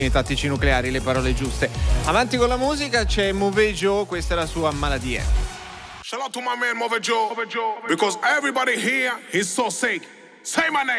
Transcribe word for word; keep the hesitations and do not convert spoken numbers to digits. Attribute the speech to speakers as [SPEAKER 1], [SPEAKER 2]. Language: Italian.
[SPEAKER 1] i tattici nucleari, le parole giuste. Avanti con la musica, c'è Mauvais Joe, questa è la sua Maladie.
[SPEAKER 2] Shout out to my man Mauvais Joe, because everybody here is so sick. Say my name.